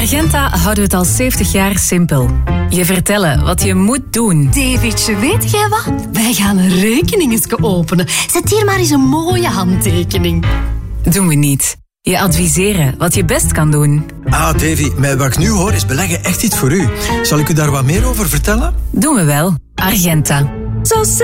Argenta houden we het al 70 jaar simpel. Je vertellen wat je moet doen. Davidje, weet jij wat? Wij gaan een rekening openen. Zet hier maar eens een mooie handtekening. Doen we niet. Je adviseren wat je best kan doen. Ah, Davy, met wat ik nu hoor is beleggen echt iets voor u. Zal ik u daar wat meer over vertellen? Doen we wel. Argenta. Zo